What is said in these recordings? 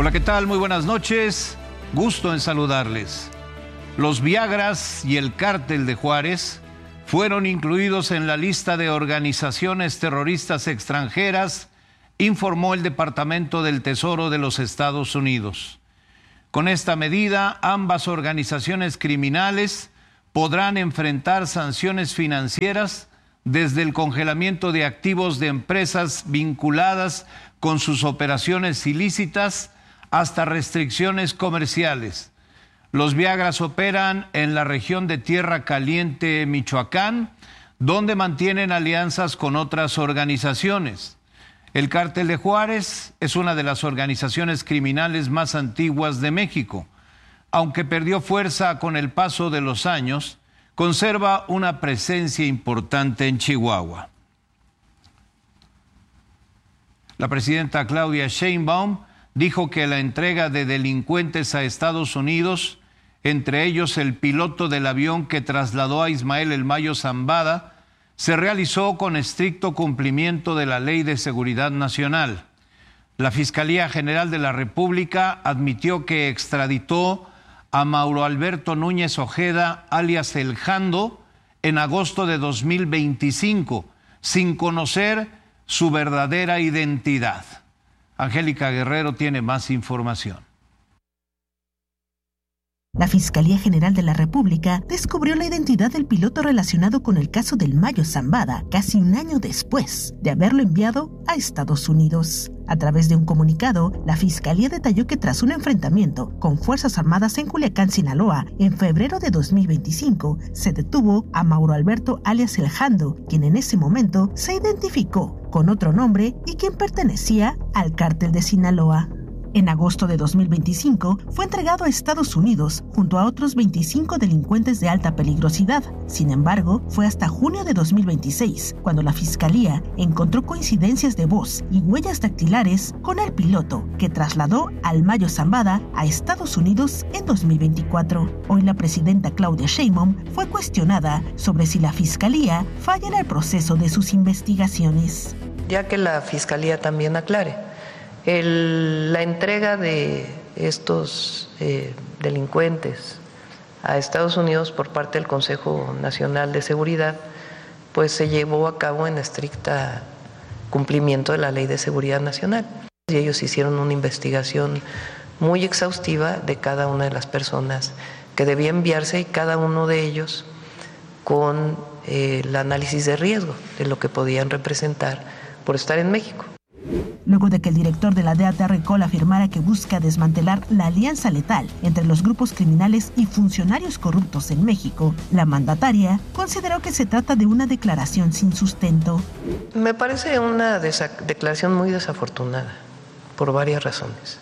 Hola, ¿qué tal? Muy buenas noches. Gusto en saludarles. Los Viagras y el Cártel de Juárez fueron incluidos en la lista de organizaciones terroristas extranjeras, informó el Departamento del Tesoro de los Estados Unidos. Con esta medida, ambas organizaciones criminales podrán enfrentar sanciones financieras desde el congelamiento de activos de empresas vinculadas con sus operaciones ilícitas hasta restricciones comerciales. Los Viagras operan en la región de Tierra Caliente, Michoacán, donde mantienen alianzas con otras organizaciones. El Cártel de Juárez es una de las organizaciones criminales más antiguas de México. Aunque perdió fuerza con el paso de los años, conserva una presencia importante en Chihuahua. La presidenta Claudia Sheinbaum dijo que la entrega de delincuentes a Estados Unidos, entre ellos el piloto del avión que trasladó a Ismael El Mayo Zambada, se realizó con estricto cumplimiento de la Ley de Seguridad Nacional. La Fiscalía General de la República admitió que extraditó a Mauro Alberto Núñez Ojeda, alias El Jando, en agosto de 2025, sin conocer su verdadera identidad. Angélica Guerrero tiene más información. La Fiscalía General de la República descubrió la identidad del piloto relacionado con el caso del Mayo Zambada casi un año después de haberlo enviado a Estados Unidos. A través de un comunicado, la Fiscalía detalló que tras un enfrentamiento con Fuerzas Armadas en Culiacán, Sinaloa, en febrero de 2025, se detuvo a Mauro Alberto alias El Jando, quien en ese momento se identificó con otro nombre y quien pertenecía al Cártel de Sinaloa. En agosto de 2025 fue entregado a Estados Unidos junto a otros 25 delincuentes de alta peligrosidad. Sin embargo, fue hasta junio de 2026 cuando la Fiscalía encontró coincidencias de voz y huellas dactilares con el piloto que trasladó al Mayo Zambada a Estados Unidos en 2024. Hoy la presidenta Claudia Sheinbaum fue cuestionada sobre si la Fiscalía falla en el proceso de sus investigaciones. Ya que la Fiscalía también aclare. La entrega de estos delincuentes a Estados Unidos por parte del Consejo Nacional de Seguridad, pues se llevó a cabo en estricta cumplimiento de la Ley de Seguridad Nacional. Y ellos hicieron una investigación muy exhaustiva de cada una de las personas que debía enviarse y cada uno de ellos con el análisis de riesgo de lo que podían representar por estar en México. Luego de que el director de la DEA, Terry Cole, afirmara que busca desmantelar la alianza letal entre los grupos criminales y funcionarios corruptos en México, la mandataria consideró que se trata de una declaración sin sustento. Me parece una declaración muy desafortunada, por varias razones.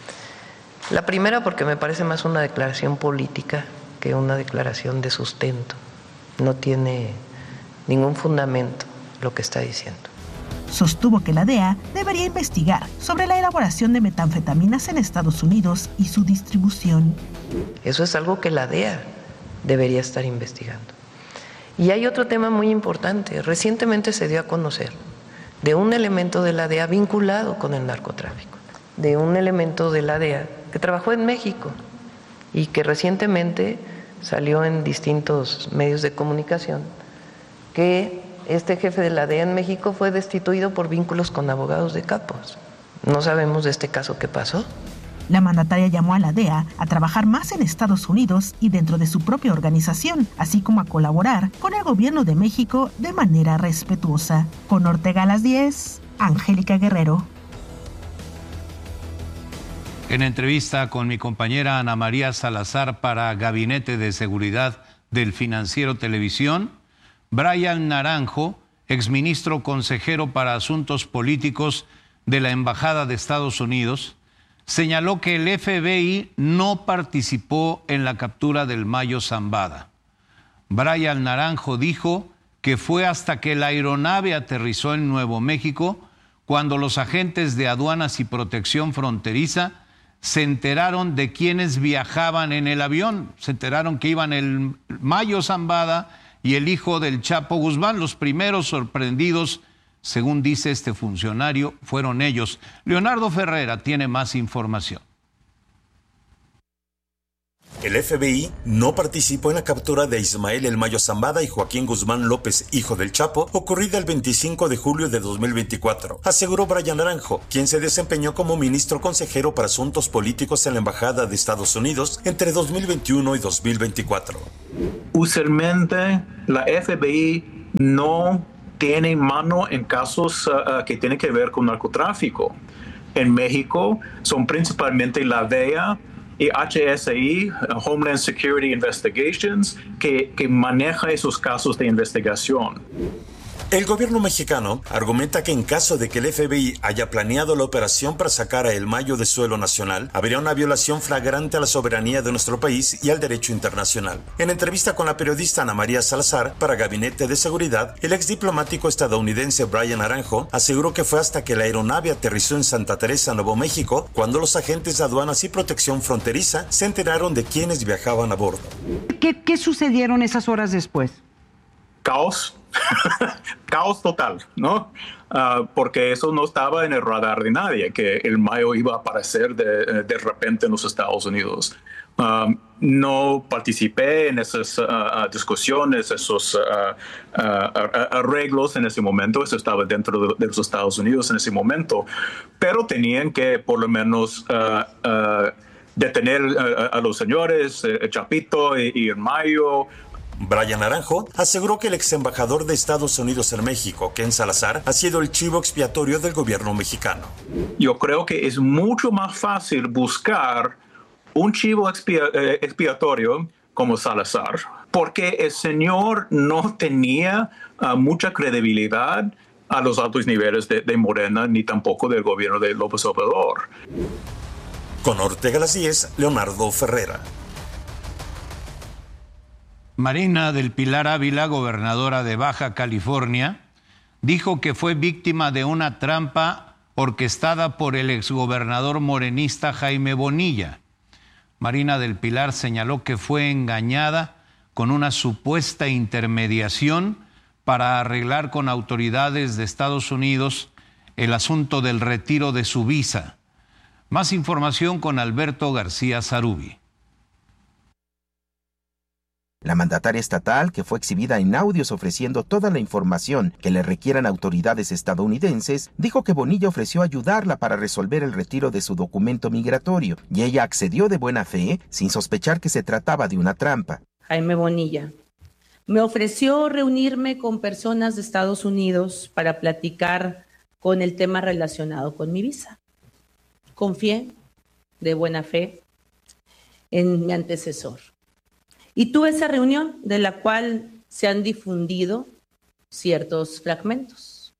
La primera, porque me parece más una declaración política que una declaración de sustento. No tiene ningún fundamento lo que está diciendo. Sostuvo que la DEA debería investigar sobre la elaboración de metanfetaminas en Estados Unidos y su distribución. Eso es algo que la DEA debería estar investigando. Y hay otro tema muy importante. Recientemente se dio a conocer de un elemento de la DEA vinculado con el narcotráfico, de un elemento de la DEA que trabajó en México y que recientemente salió en distintos medios de comunicación que este jefe de la DEA en México fue destituido por vínculos con abogados de capos. No sabemos de este caso qué pasó. La mandataria llamó a la DEA a trabajar más en Estados Unidos y dentro de su propia organización, así como a colaborar con el gobierno de México de manera respetuosa. Con Ortega a las 10, Angélica Guerrero. En entrevista con mi compañera Ana María Salazar para Gabinete de Seguridad del Financiero Televisión, Brian Naranjo, exministro consejero para Asuntos Políticos de la Embajada de Estados Unidos, señaló que el FBI no participó en la captura del Mayo Zambada. Brian Naranjo dijo que fue hasta que la aeronave aterrizó en Nuevo México cuando los agentes de aduanas y protección fronteriza se enteraron de quiénes viajaban en el avión. Se enteraron que iban el Mayo Zambada y el hijo del Chapo Guzmán. Los primeros sorprendidos, según dice este funcionario, fueron ellos. Leonardo Ferrera tiene más información. El FBI no participó en la captura de Ismael El Mayo Zambada y Joaquín Guzmán López, hijo del Chapo, ocurrida el 25 de julio de 2024, aseguró Brian Naranjo, quien se desempeñó como ministro consejero para asuntos políticos en la Embajada de Estados Unidos entre 2021 y 2024. Usualmente la FBI no tiene mano en casos que tienen que ver con narcotráfico. En México son principalmente la DEA y HSI, Homeland Security Investigations, que maneja esos casos de investigación. El gobierno mexicano argumenta que en caso de que el FBI haya planeado la operación para sacar a El Mayo de suelo nacional, habría una violación flagrante a la soberanía de nuestro país y al derecho internacional. En entrevista con la periodista Ana María Salazar para Gabinete de Seguridad, el exdiplomático estadounidense Brian Naranjo aseguró que fue hasta que la aeronave aterrizó en Santa Teresa, Nuevo México, cuando los agentes de aduanas y protección fronteriza se enteraron de quienes viajaban a bordo. ¿Qué sucedieron esas horas después? Caos. Caos total, ¿no? Porque eso no estaba en el radar de nadie, que El Mayo iba a aparecer de repente en los Estados Unidos. No participé en esas discusiones, esos arreglos en ese momento. Eso estaba dentro de los Estados Unidos en ese momento, pero tenían que por lo menos detener a los señores Chapito y El Mayo. Brian Naranjo aseguró que el ex embajador de Estados Unidos en México, Ken Salazar, ha sido el chivo expiatorio del gobierno mexicano. Yo creo que es mucho más fácil buscar un chivo expiatorio como Salazar, porque el señor no tenía mucha credibilidad a los altos niveles de Morena, ni tampoco del gobierno de López Obrador. Con Ortega Las 10, Leonardo Ferrera. Marina del Pilar Ávila, gobernadora de Baja California, dijo que fue víctima de una trampa orquestada por el exgobernador morenista Jaime Bonilla. Marina del Pilar señaló que fue engañada con una supuesta intermediación para arreglar con autoridades de Estados Unidos el asunto del retiro de su visa. Más información con Alberto García Zarubi. La mandataria estatal, que fue exhibida en audios ofreciendo toda la información que le requieran autoridades estadounidenses, dijo que Bonilla ofreció ayudarla para resolver el retiro de su documento migratorio y ella accedió de buena fe sin sospechar que se trataba de una trampa. Jaime Bonilla me ofreció reunirme con personas de Estados Unidos para platicar con el tema relacionado con mi visa. Confié de buena fe en mi antecesor. Y tuve esa reunión de la cual se han difundido ciertos fragmentos.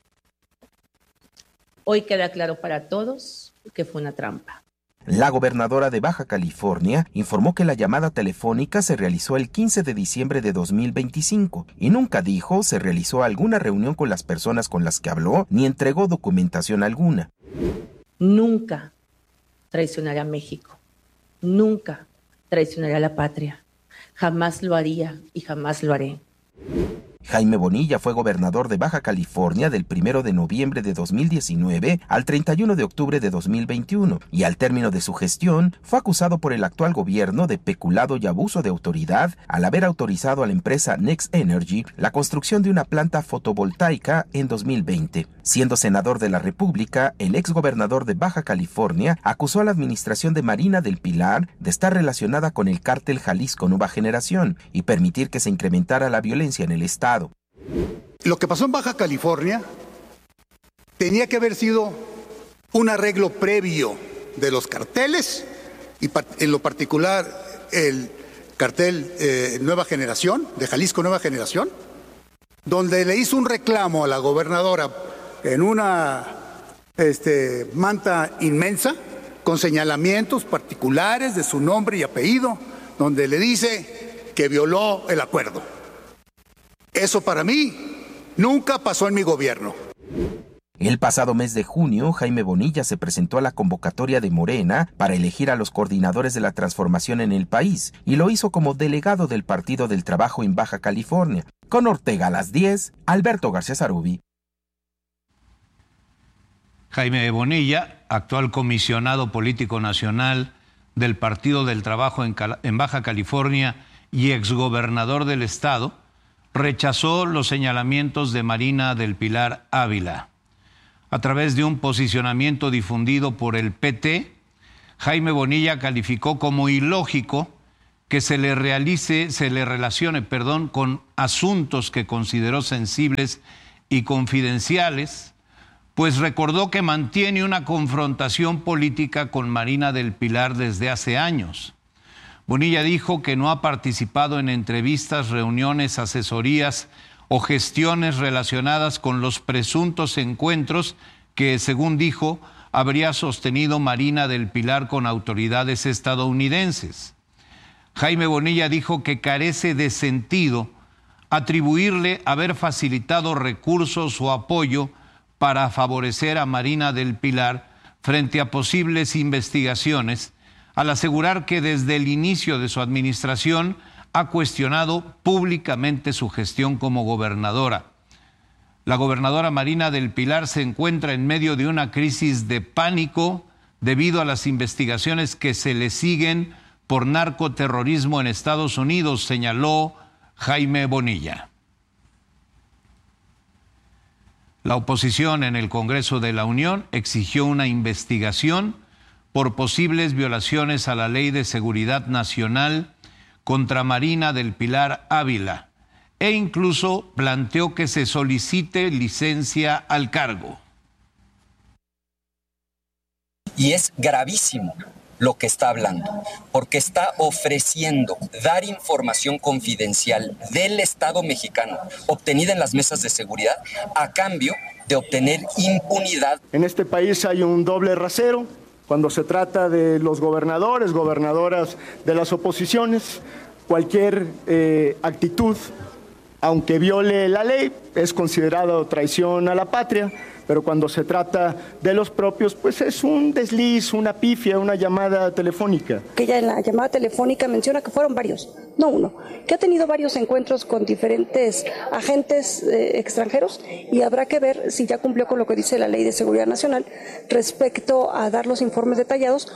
Hoy queda claro para todos que fue una trampa. La gobernadora de Baja California informó que la llamada telefónica se realizó el 15 de diciembre de 2025 y nunca dijo se realizó alguna reunión con las personas con las que habló ni entregó documentación alguna. Nunca traicionaré a México. Nunca traicionaré a la patria. Jamás lo haría y jamás lo haré. Jaime Bonilla fue gobernador de Baja California del 1 de noviembre de 2019 al 31 de octubre de 2021 y al término de su gestión fue acusado por el actual gobierno de peculado y abuso de autoridad al haber autorizado a la empresa Next Energy la construcción de una planta fotovoltaica en 2020. Siendo senador de la República, el exgobernador de Baja California acusó a la administración de Marina del Pilar de estar relacionada con el cártel Jalisco Nueva Generación y permitir que se incrementara la violencia en el estado. Lo que pasó en Baja California tenía que haber sido un arreglo previo de los carteles y en lo particular el cartel Nueva Generación, de Jalisco Nueva Generación, donde le hizo un reclamo a la gobernadora en una manta inmensa con señalamientos particulares de su nombre y apellido, donde le dice que violó el acuerdo. Eso para mí nunca pasó en mi gobierno. El pasado mes de junio, Jaime Bonilla se presentó a la convocatoria de Morena para elegir a los coordinadores de la transformación en el país y lo hizo como delegado del Partido del Trabajo en Baja California. Con Ortega a las 10, Alberto García Zarubi. Jaime Bonilla, actual comisionado político nacional del Partido del Trabajo en Baja California y exgobernador del estado, rechazó los señalamientos de Marina del Pilar Ávila. A través de un posicionamiento difundido por el PT, Jaime Bonilla calificó como ilógico que se le relacione con asuntos que consideró sensibles y confidenciales, pues recordó que mantiene una confrontación política con Marina del Pilar desde hace años. Bonilla dijo que no ha participado en entrevistas, reuniones, asesorías o gestiones relacionadas con los presuntos encuentros que, según dijo, habría sostenido Marina del Pilar con autoridades estadounidenses. Jaime Bonilla dijo que carece de sentido atribuirle haber facilitado recursos o apoyo para favorecer a Marina del Pilar frente a posibles investigaciones, al asegurar que desde el inicio de su administración ha cuestionado públicamente su gestión como gobernadora. La gobernadora Marina del Pilar se encuentra en medio de una crisis de pánico debido a las investigaciones que se le siguen por narcoterrorismo en Estados Unidos, señaló Jaime Bonilla. La oposición en el Congreso de la Unión exigió una investigación por posibles violaciones a la Ley de Seguridad Nacional contra Marina del Pilar Ávila e incluso planteó que se solicite licencia al cargo. Y es gravísimo lo que está hablando, porque está ofreciendo dar información confidencial del Estado mexicano obtenida en las mesas de seguridad a cambio de obtener impunidad. En este país hay un doble rasero cuando se trata de los gobernadores, gobernadoras de las oposiciones. Cualquier actitud, aunque viole la ley, es considerado traición a la patria. Pero cuando se trata de los propios, pues es un desliz, una pifia, una llamada telefónica. Que ella en la llamada telefónica menciona que fueron varios, no uno, que ha tenido varios encuentros con diferentes agentes extranjeros y habrá que ver si ya cumplió con lo que dice la Ley de Seguridad Nacional respecto a dar los informes detallados.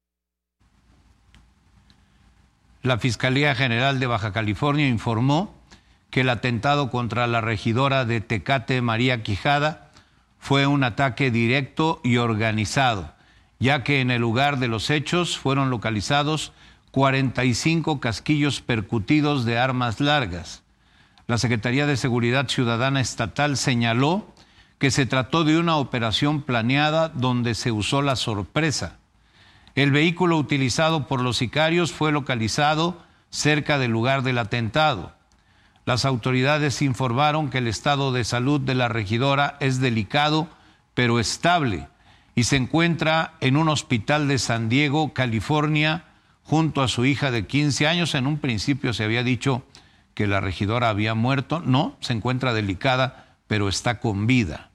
La Fiscalía General de Baja California informó que el atentado contra la regidora de Tecate, María Quijada, fue un ataque directo y organizado, ya que en el lugar de los hechos fueron localizados 45 casquillos percutidos de armas largas. La Secretaría de Seguridad Ciudadana Estatal señaló que se trató de una operación planeada donde se usó la sorpresa. El vehículo utilizado por los sicarios fue localizado cerca del lugar del atentado. Las autoridades informaron que el estado de salud de la regidora es delicado, pero estable, y se encuentra en un hospital de San Diego, California, junto a su hija de 15 años. En un principio se había dicho que la regidora había muerto. No, se encuentra delicada, pero está con vida.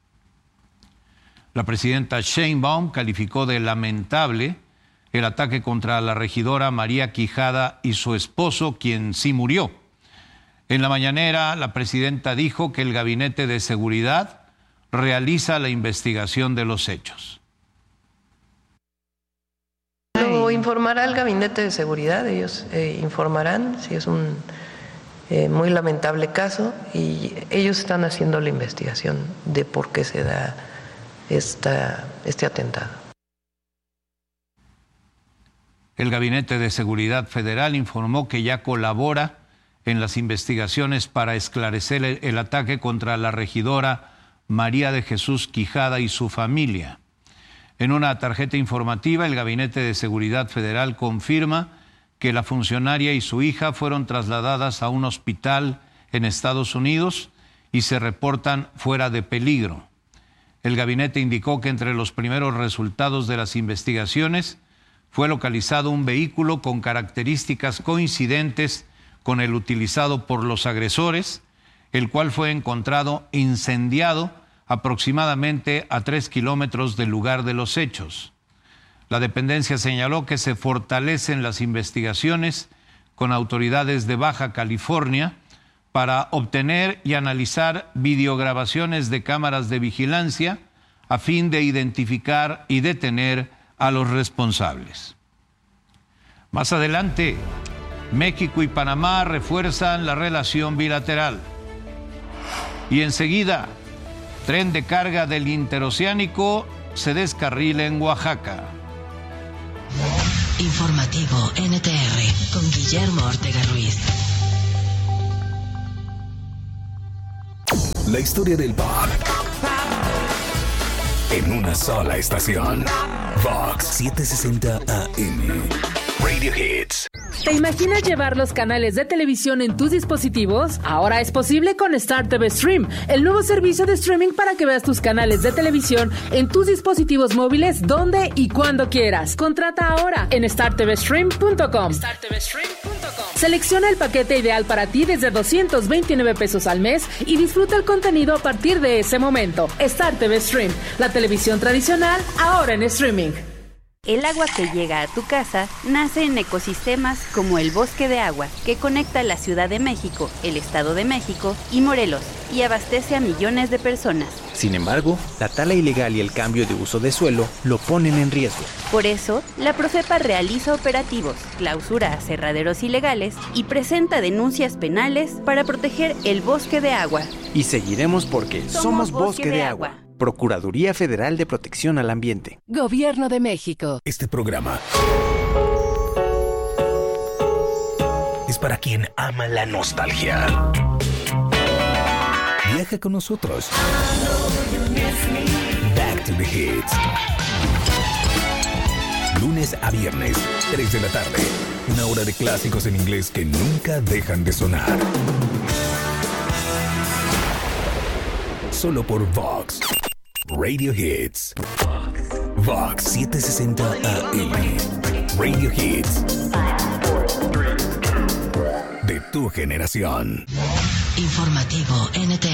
La presidenta Sheinbaum calificó de lamentable el ataque contra la regidora María Quijada y su esposo, quien sí murió. En la mañanera, la presidenta dijo que el Gabinete de Seguridad realiza la investigación de los hechos. Lo informará el Gabinete de Seguridad, ellos informarán si es un muy lamentable caso y ellos están haciendo la investigación de por qué se da este atentado. El Gabinete de Seguridad Federal informó que ya colabora en las investigaciones para esclarecer el ataque contra la regidora María de Jesús Quijada y su familia. En una tarjeta informativa, el Gabinete de Seguridad Federal confirma que la funcionaria y su hija fueron trasladadas a un hospital en Estados Unidos y se reportan fuera de peligro. El gabinete indicó que entre los primeros resultados de las investigaciones fue localizado un vehículo con características coincidentes con el utilizado por los agresores, el cual fue encontrado incendiado aproximadamente a 3 kilómetros del lugar de los hechos. La dependencia señaló que se fortalecen las investigaciones con autoridades de Baja California para obtener y analizar videograbaciones de cámaras de vigilancia a fin de identificar y detener a los responsables. Más adelante, México y Panamá refuerzan la relación bilateral. Y enseguida, tren de carga del interoceánico se descarrila en Oaxaca. Informativo NTR con Guillermo Ortega Ruiz. La historia del pop en una sola estación. Vox 760 AM. Radio Hits. ¿Te imaginas llevar los canales de televisión en tus dispositivos? Ahora es posible con Star TV Stream, el nuevo servicio de streaming para que veas tus canales de televisión en tus dispositivos móviles donde y cuando quieras. Contrata ahora en startvstream.com. Selecciona el paquete ideal para ti desde 229 pesos al mes y disfruta el contenido a partir de ese momento. Star TV Stream, la televisión tradicional ahora en streaming. El agua que llega a tu casa nace en ecosistemas como el Bosque de Agua, que conecta la Ciudad de México, el Estado de México y Morelos, y abastece a millones de personas. Sin embargo, la tala ilegal y el cambio de uso de suelo lo ponen en riesgo. Por eso, la Profepa realiza operativos, clausura aserraderos ilegales y presenta denuncias penales para proteger el Bosque de Agua. Y seguiremos porque somos Bosque de Agua. Procuraduría Federal de Protección al Ambiente. Gobierno de México. Este programa es para quien ama la nostalgia. Viaja con nosotros. Back to the Hits. Lunes a viernes, 3 de la tarde. Una hora de clásicos en inglés que nunca dejan de sonar. Solo por Vox. Radio Hits. Vox 760 AM. Radio Hits. De tu generación. Informativo NTR.